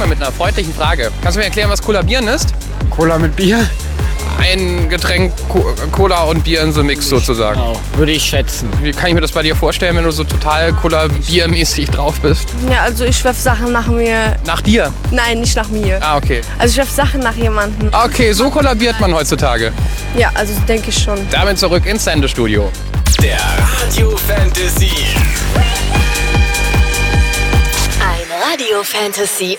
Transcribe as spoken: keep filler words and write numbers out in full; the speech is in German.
erstmal mit einer freundlichen Frage. Kannst du mir erklären, was Kollabieren ist? Cola mit Bier? Ein Getränk, Co- Cola und Bier in so einem Mix sozusagen. Genau, würde ich schätzen. Wie kann ich mir das bei dir vorstellen, wenn du so total Cola-Bier-mäßig drauf bist? Ja, also ich werf Sachen nach mir. Nach dir? Nein, nicht nach mir. Ah, okay. Also ich werf Sachen nach jemandem. Okay, so kollabiert man heutzutage. Ja, also denke ich schon. Damit zurück ins Sendestudio. Der Radio Fantasy. Ein Radio Fantasy